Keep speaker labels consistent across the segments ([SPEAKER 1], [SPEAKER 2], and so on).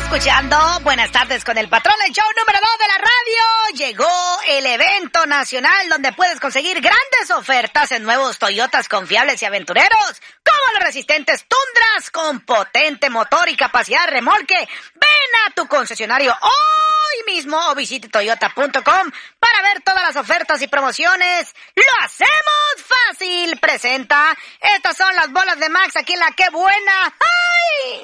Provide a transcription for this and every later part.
[SPEAKER 1] escuchando Buenas tardes con el patrón, el show número 2 de la radio. Llegó el evento nacional donde puedes conseguir grandes ofertas en nuevos Toyotas confiables y aventureros, como los resistentes Tundras con potente motor y capacidad de remolque. Ven a tu concesionario hoy mismo o visite toyota.com para ver todas las ofertas y promociones. ¡Lo hacemos fácil! Presenta, estas son las bolas de Max aquí en la Qué Buena. ¡Ay!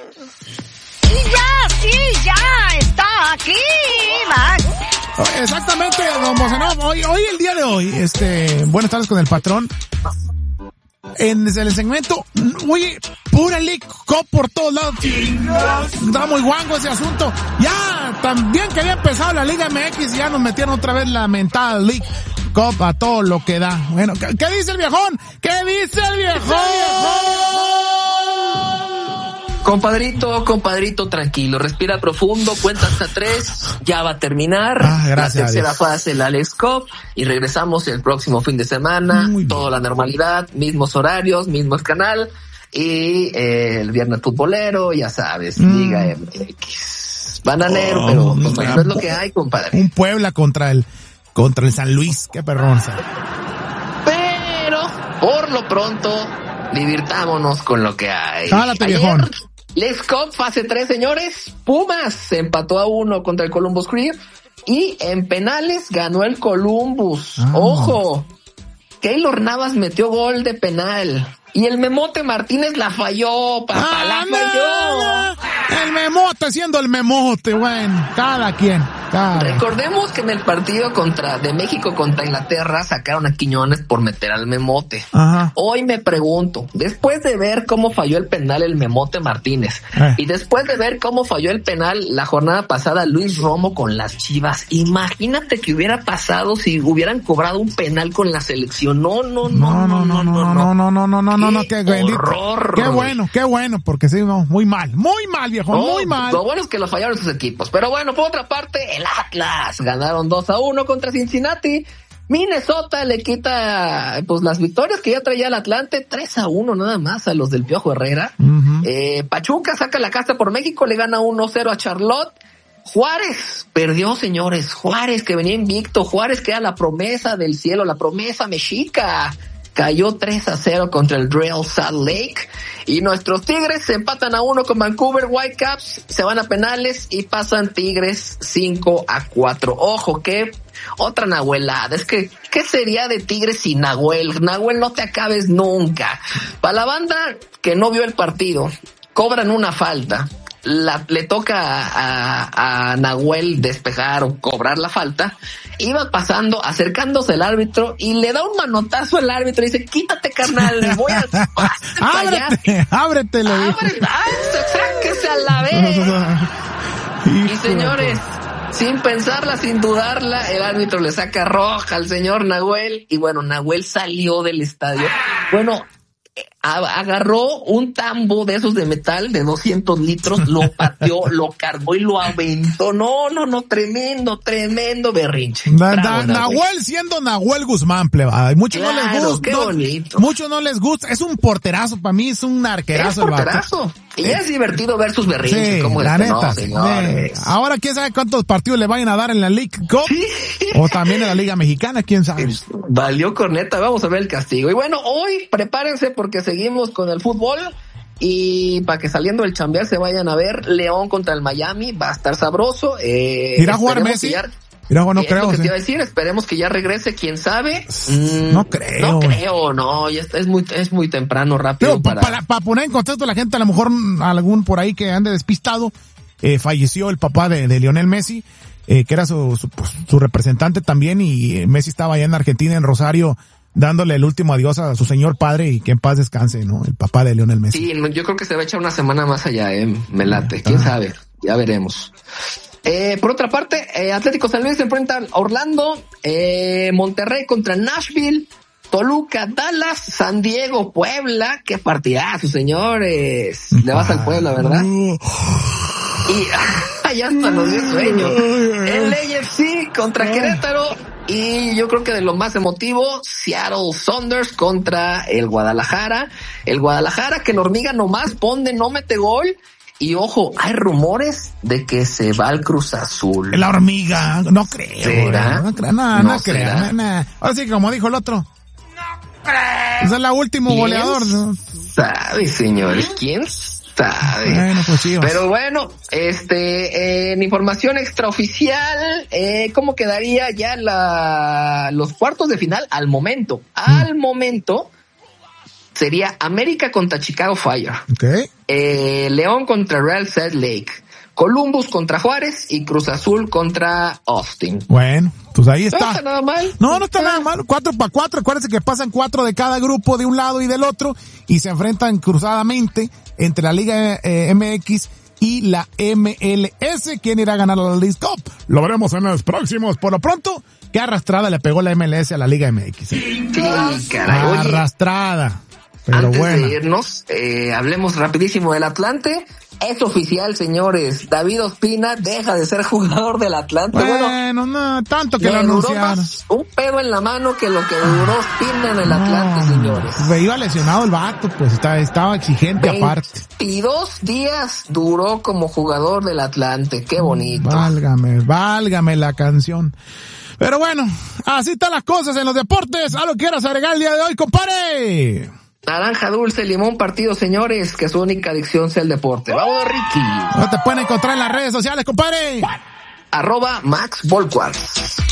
[SPEAKER 1] Y ya está aquí, Max.
[SPEAKER 2] Exactamente, don Bocenó. Hoy el día de hoy, buenas tardes con el patrón. En el segmento, oye, pura League Cup por todos lados. Está muy guango ese asunto. Ya, también que había empezado la Liga MX y ya nos metieron otra vez la mentada League Cup a todo lo que da. Bueno, ¿qué dice el viejón? ¿Qué dice el viejón?
[SPEAKER 3] Compadrito, tranquilo, respira profundo, cuenta hasta 3, ya va a terminar la tercera fase, la League Cup, y regresamos el próximo fin de semana, toda la normalidad, mismos horarios, mismo canal, y el viernes futbolero, ya sabes, Liga MX. Bananero, pero pues, es lo que hay, compadre.
[SPEAKER 2] Un Puebla contra el San Luis, qué perrón.
[SPEAKER 3] Pero, por lo pronto, divirtámonos con lo que hay.
[SPEAKER 2] Háblate, viejón.
[SPEAKER 3] League Cup, fase 3, señores. Pumas se empató a 1 contra el Columbus Crew y en penales ganó el Columbus. ¡Ojo! Keylor Navas metió gol de penal y el Memote Martínez la falló, papá, la falló.
[SPEAKER 2] El Memote siendo el Memote, bueno, cada quien.
[SPEAKER 3] Recordemos que en el partido de México contra Inglaterra sacaron a Quiñones por meter al Memote.
[SPEAKER 2] Ajá.
[SPEAKER 3] Hoy me pregunto, después de ver cómo falló el penal el Memote Martínez y después de ver cómo falló el penal la jornada pasada Luis Romo con las Chivas, imagínate que hubiera pasado si hubieran cobrado un penal con la selección. No,
[SPEAKER 2] qué horror. Qué bueno, porque sí, muy mal, viejo, muy mal.
[SPEAKER 3] Lo bueno es que lo fallaron sus equipos, pero bueno, por otra parte, el Atlas ganaron 2-1 contra Cincinnati. Minnesota le quita pues las victorias que ya traía el Atlante, 3-1 nada más a los del Piojo Herrera. Pachuca saca la casta por México, le gana 1-0 a Charlotte. Juárez perdió, señores. Juárez, que venía invicto. Juárez, que era la promesa del cielo, la promesa mexica. Cayó 3-0 contra el Real Salt Lake. Y nuestros Tigres se empatan a 1 con Vancouver Whitecaps, se van a penales y pasan Tigres 5-4. Ojo, que otra nahuelada. Es que, ¿qué sería de Tigres sin Nahuel? Nahuel, no te acabes nunca. Para la banda que no vio el partido, cobran una falta. Le toca a Nahuel despejar o cobrar la falta. Iba pasando, acercándose al árbitro y le da un manotazo al árbitro y dice, quítate, carnal, voy a...
[SPEAKER 2] ábrete, le dijo.
[SPEAKER 3] Sáquese a la vez. Y señores, sin pensarla, sin dudarla, el árbitro le saca roja al señor Nahuel y bueno, Nahuel salió del estadio. Bueno, agarró un tambo de esos de metal de 200 litros, lo pateó, lo cargó y lo aventó. No, tremendo berrinche.
[SPEAKER 2] Nahuel siendo Nahuel Guzmán, plebada. Muchos no les gusta.
[SPEAKER 3] Qué bonito.
[SPEAKER 2] Muchos no les gusta. Es un porterazo, para mí es un arquerazo.
[SPEAKER 3] Es porterazo. Y es divertido ver sus berrinches.
[SPEAKER 2] Sí,
[SPEAKER 3] como
[SPEAKER 2] la neta.
[SPEAKER 3] Señores.
[SPEAKER 2] Ahora, ¿quién sabe cuántos partidos le vayan a dar en la League Cup? O también en la Liga Mexicana, quién sabe.
[SPEAKER 3] Valió corneta, vamos a ver el castigo. Y bueno, hoy prepárense porque seguimos con el fútbol. Y para que saliendo del chambear se vayan a ver León contra el Miami, va a estar sabroso.
[SPEAKER 2] ¿Irá a jugar Messi? Mira, bueno, no creo.
[SPEAKER 3] Lo que te iba a decir, esperemos que ya regrese, quién sabe.
[SPEAKER 2] No creo.
[SPEAKER 3] Ya está, es muy temprano, rápido.
[SPEAKER 2] Pero para poner en contexto a la gente, a lo mejor algún por ahí que ande despistado, falleció el papá de Lionel Messi, que era su representante también, y Messi estaba allá en Argentina, en Rosario, dándole el último adiós a su señor padre y que en paz descanse, ¿no? El papá de Lionel Messi.
[SPEAKER 3] Sí, yo creo que se va a echar una semana más allá, me late. ¿Quién sabe? Ya veremos. Por otra parte, Atlético San Luis se enfrenta a Orlando, Monterrey contra Nashville, Toluca, Dallas, San Diego, Puebla. Qué partidazo, señores. Le vas al Puebla, ¿verdad? Y ya hasta nos dio sueño. El AFC contra Querétaro. Y yo creo que de lo más emotivo, Seattle Sounders contra el Guadalajara. El Guadalajara que la hormiga nomás no mete gol. Y ojo, hay rumores de que se va al Cruz Azul.
[SPEAKER 2] La hormiga, no creo.
[SPEAKER 3] ¿Será?
[SPEAKER 2] No creo, no creo. No. Ahora sí, como dijo el otro. Ese es el último goleador, ¿no?
[SPEAKER 3] Sabe, señores, ¿quién sabe?
[SPEAKER 2] Bueno, pues sí.
[SPEAKER 3] Pero bueno, en información extraoficial, ¿cómo quedaría ya los cuartos de final al momento? Al momento sería América contra Chicago Fire.
[SPEAKER 2] Okay.
[SPEAKER 3] León contra Real Salt Lake. Columbus contra Juárez y Cruz Azul contra Austin.
[SPEAKER 2] Bueno, pues ahí está.
[SPEAKER 3] No está nada mal.
[SPEAKER 2] No está nada mal. 4-4. Acuérdense que pasan 4 de cada grupo de un lado y del otro y se enfrentan cruzadamente entre la Liga MX y la MLS. ¿Quién irá a ganar la Leagues Cup? Lo veremos en los próximos. Por lo pronto, qué arrastrada le pegó la MLS a la Liga MX.
[SPEAKER 3] Sí, caray.
[SPEAKER 2] Arrastrada. Pero
[SPEAKER 3] antes
[SPEAKER 2] bueno.
[SPEAKER 3] de irnos, hablemos rapidísimo del Atlante. Es oficial, señores. David Ospina deja de ser jugador del Atlante.
[SPEAKER 2] Bueno, no, tanto que lo anunciaron.
[SPEAKER 3] Un pedo en la mano que lo que duró Ospina en el Atlante, señores.
[SPEAKER 2] Iba lesionado el vato, pues estaba exigente aparte.
[SPEAKER 3] 22 días duró como jugador del Atlante. Qué bonito.
[SPEAKER 2] Válgame la canción. Pero bueno, así están las cosas en los deportes. ¿Algo quieras agregar el día de hoy, compadre?
[SPEAKER 3] Naranja dulce, limón partido, señores, que su única adicción sea el deporte. ¡Vamos, Ricky!
[SPEAKER 2] ¿No te pueden encontrar en las redes sociales, compadre?
[SPEAKER 3] @Max Volquarts.